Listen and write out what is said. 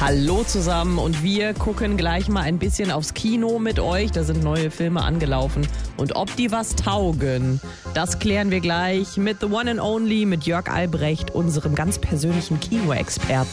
Hallo zusammen und wir gucken gleich mal ein bisschen aufs Kino mit euch. Da sind neue Filme angelaufen und ob die was taugen, das klären wir gleich mit The One and Only, mit Jörg Albrecht, unserem ganz persönlichen Kino-Experten.